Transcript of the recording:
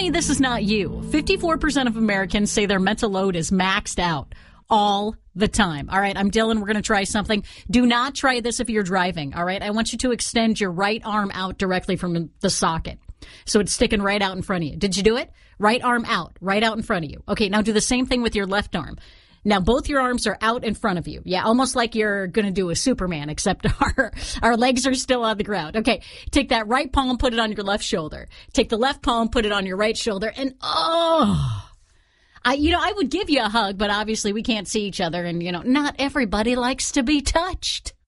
me this is not you. 54% of Americans say their mental load is maxed out all the time. All right, I'm Dylan. We're going to try something. Do not try this if you're driving. All right, I want you to extend your right arm out directly from the socket. So it's sticking right out in front of you. Did you do it? Right arm out, right out in front of you. Okay, now do the same thing with your left arm. Now, both your arms are out in front of you. Yeah, almost like you're going to do a Superman, except our legs are still on the ground. Okay, take that right palm, put it on your left shoulder. Take the left palm, put it on your right shoulder, and I would give you a hug, but obviously we can't see each other, and, not everybody likes to be touched.